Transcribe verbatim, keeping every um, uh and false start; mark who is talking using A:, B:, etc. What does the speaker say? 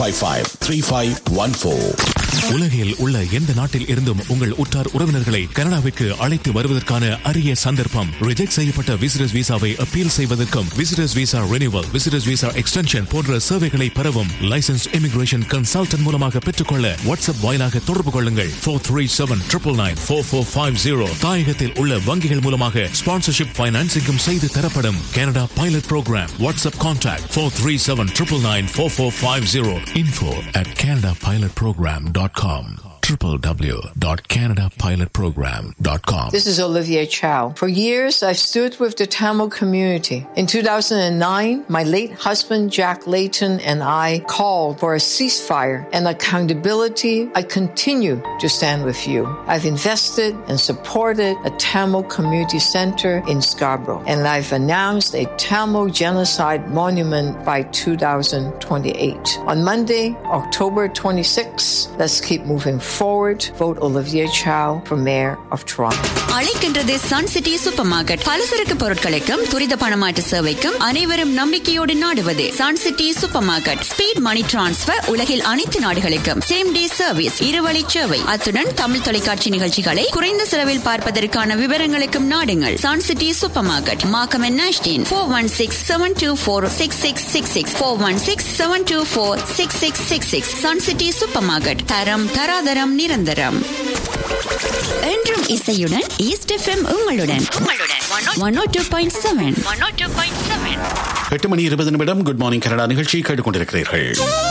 A: five five three five one four.
B: உலகில் உள்ள எந்த நாட்டில் இருந்தும் உங்கள் உற்றார் உறவினர்களை கனடாவிற்கு அழைத்து வருவதற்கான அரிய சந்தர்ப்பம். ரிஜெக்ட் செய்யப்பட்ட விசிட்டர்ஸ் விசாவை அப்பீல் செய்வதற்கும் visitors visa renewal, visitors visa extension போன்ற சேவைகளை பெறவும் லைசன்ஸ் இமிகிரேஷன் கன்சல்டன்ட் மூலமாக பெற்றுக்கொள்ள வாட்ஸ்அப் வாயிலாக தொடர்பு கொள்ளுங்கள். Four three seven triple nine four four five zero. தாயகத்தில் உள்ள வங்கிகள் மூலமாக ஸ்பான்சர்ஷிப் பைனான்சிங்கும் செய்து தரப்படும். Canada pilot program. WhatsApp contact four three seven triple nine four four five zero. Info at Canada pilot program dot com. w w w dot canada pilot program dot com.
C: This is Olivia Chow. For years, I've stood with the Tamil community. In two thousand nine, my late husband, Jack Layton, and I called for a ceasefire and accountability. I continue to stand with you. I've invested and supported a Tamil community center in Scarborough, and I've announced a Tamil genocide monument by two thousand twenty-eight. On Monday, October twenty-sixth, let's keep moving forward. Vote Olivia Chow for Mayor of Toronto.
D: அழைக்கின்றது Sun city super market. பலசரக்கு பொருட்களுக்கும் துரித பணமாற்று சேவைக்கும் அனைவரும் நம்பிக்கையோடு நாடுவது Sun city super market. Speed மணி transfer உலகில் அனைத்து நாடுகளுக்கும் same day service, இருவழி சேவை. அத்துடன் தமிழ் தொலைக்காட்சி நிகழ்ச்சிகளை குறைந்த செலவில் பார்ப்பதற்கான விவரங்களுக்கும் நாடுங்கள் Sun city super market. Markham and நாஷ்டின் four one six seven two four six six six six four one six seven two four six six six six. Sun city super market. தரம் தராதரம் நிரந்தரம். என்றும் இசையுடன் ஈஸ்ட் எஃப்எம் உங்களுடன் one ஓ two point seven.
A: எட்டு மணி இருபது நிமிடம். Good morning Canada நிகழ்ச்சி கேட்டுக்கொண்டிருக்கிறீர்கள்.